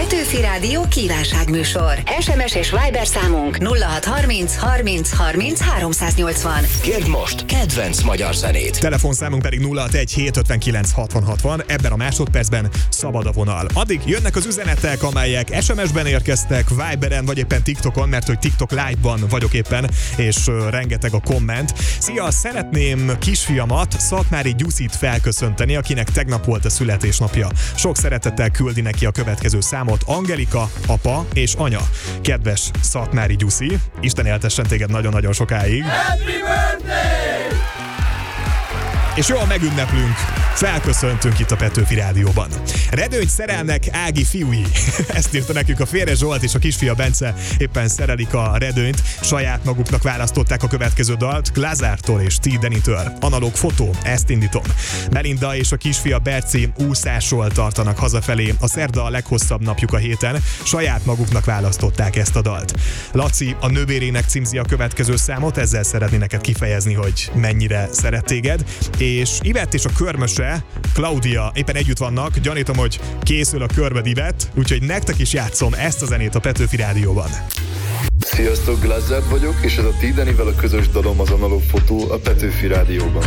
Petőfi Rádió kívánságműsor. SMS és Viber számunk 0630 30 30 380. Kérd most kedvenc magyar zenét. Telefonszámunk pedig 061 759 60 60. Ebben a másodpercben szabad a vonal. Addig jönnek az üzenetek, amelyek SMS-ben érkeztek, Viberen vagy éppen TikTokon, mert hogy TikTok Live-ban vagyok éppen, és rengeteg a komment. Szia, szeretném kisfiamat, Szatmári Gyuszit felköszönteni, akinek tegnap volt a születésnapja. Sok szeretettel küldi neki a következő számot Angelika, apa és anya. Kedves Szatmári Gyuszi, Isten éltessen téged nagyon-nagyon sokáig. Happy birthday! És jól megünneplünk, felköszöntünk itt a Petőfi Rádióban. Redőnyt szerelnek Ági fiúi. Ezt írta nekünk a Férje Zsolt és a kisfia Bence, éppen szerelik a redőnyt. Saját maguknak választották a következő dalt, Glazártól és T. Denitől. Analóg fotó, ezt indítom. Melinda és a kisfia Berci úszásról tartanak hazafelé. A szerda a leghosszabb napjuk a héten. Saját maguknak választották ezt a dalt. Laci a nővérének címzi a következő számot, ezzel szeretné neked kifejezni, hogy mennyire szeret téged. És Ivett és a körmöse, Klaudia éppen együtt vannak, gyanítom, hogy készül a körmöd Ivett, úgyhogy nektek is játszom ezt a zenét a Petőfi Rádióban. Sziasztok, Glazár vagyok, és ez a T. Denivel a közös dalom az Analóg fotó a Petőfi Rádióban.